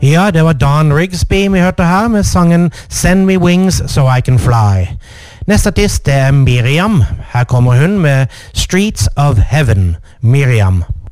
Ja, det var Don Rigsby vi hørte her med sangen Send Me Wings So I Can Fly. Neste artist er Miriam. Her kommer hun med Streets of Heaven. Miriam.